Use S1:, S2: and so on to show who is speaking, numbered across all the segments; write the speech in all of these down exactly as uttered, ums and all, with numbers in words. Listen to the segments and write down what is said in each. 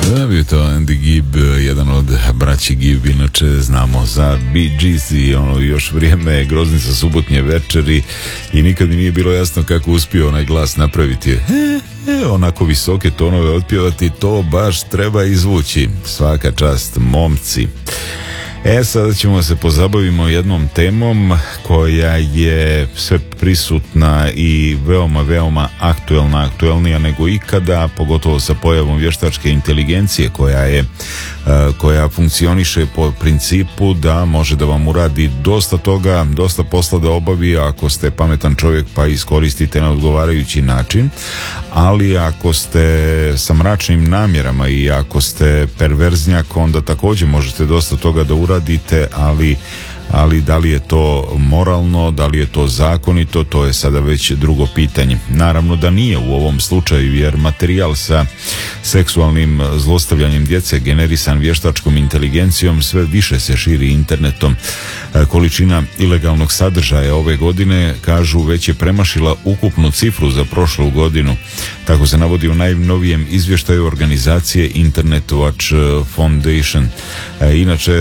S1: Da bi to Andy Gibb, jedan od braći Gibb, inače znamo za Bee Gees i ono još vrijeme groznica subotnje večeri i nikad mi nije bilo jasno kako uspio onaj glas napraviti. E, e, onako visoke tonove otpjevati, to baš treba izvući. Svaka čast, momci. E, sada ćemo se pozabavimo jednom temom koja je sve prisutna i veoma, veoma aktuelna, aktuelnija nego ikada, pogotovo sa pojavom vještačke inteligencije koja je, koja funkcioniše po principu da može da vam uradi dosta toga, dosta posla da obavi ako ste pametan čovjek pa iskoristite na odgovarajući način, ali ako ste sa mračnim namjerama i ako ste perverznjak, onda također možete dosta toga da uradite, ali ali da li je to moralno, da li je to zakonito, to je sada već drugo pitanje. Naravno da nije u ovom slučaju, jer materijal sa seksualnim zlostavljanjem djece generisan vještačkom inteligencijom sve više se širi internetom. Količina ilegalnog sadržaja ove godine, kažu, već je premašila ukupnu cifru za prošlu godinu. Tako se navodi u najnovijem izvještaju organizacije Internet Watch Foundation. Inače,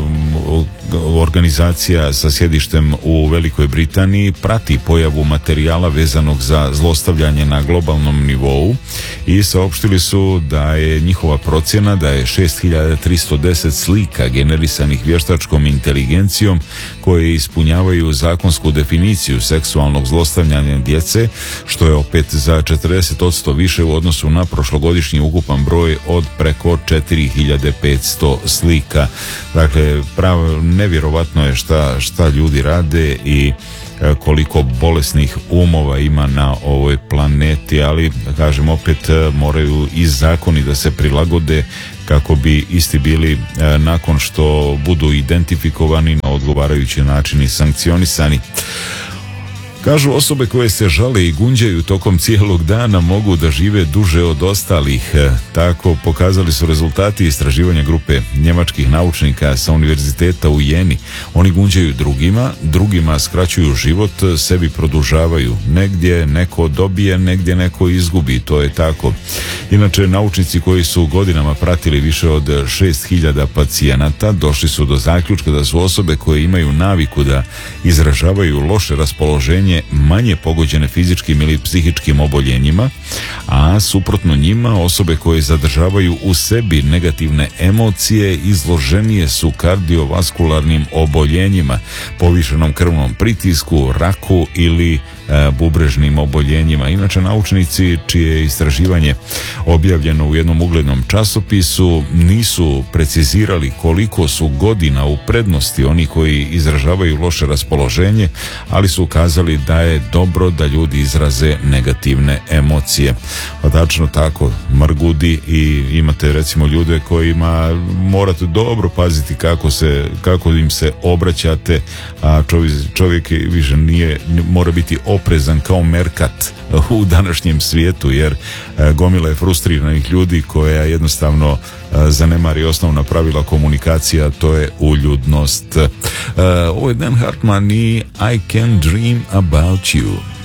S1: organizacija sa sjedištem u Velikoj Britaniji prati pojavu materijala vezanog za zlostavljanje na globalnom nivou i saopštili su da je njihova procjena da je šest hiljada tristo deset slika generisanih vještačkom inteligencijom koje ispunjavaju zakonsku definiciju seksualnog zlostavljanja djece, što je opet za četrdeset posto više u odnosu na prošlogodišnji ukupan broj od preko četiri hiljade petsto slika. Dakle, pravo nevjerovatno je šta, šta ljudi rade i koliko bolesnih umova ima na ovoj planeti, ali kažem opet moraju i zakoni da se prilagode kako bi isti bili nakon što budu identifikovani na odgovarajući način i sankcionisani. Kažu, osobe koje se žale i gunđaju tokom cijelog dana mogu da žive duže od ostalih. Tako pokazali su rezultati istraživanja grupe njemačkih naučnika sa univerziteta u Jeni. Oni gunđaju drugima, drugima skraćuju život, sebi produžavaju. Negdje neko dobije, negdje neko izgubi, to je tako. Inače, naučnici koji su godinama pratili više od šest hiljada pacijenata došli su do zaključka da su osobe koje imaju naviku da izražavaju loše raspoloženje manje pogođene fizičkim ili psihičkim oboljenjima, a suprotno njima osobe koje zadržavaju u sebi negativne emocije izloženije su kardiovaskularnim oboljenjima, povišenom krvnom pritisku, raku ili e, bubrežnim oboljenjima. Inače, naučnici čije je istraživanje objavljeno u jednom uglednom časopisu nisu precizirali koliko su godina u prednosti oni koji izražavaju loše raspoloženje, ali su ukazali da je dobro da ljudi izraze negativne emocije. Tačno tako, margudi, i imate recimo ljude kojima morate dobro paziti kako se, kako im se obraćate, a čovjek, čovjek više nije, mora biti oprezan kao merkat u današnjem svijetu, jer gomila je frustriranih ljudi koja jednostavno zanemari osnovna pravila komunikacija, to je uljudnost. Ovo je Dan Hartman i I Can Dream About You.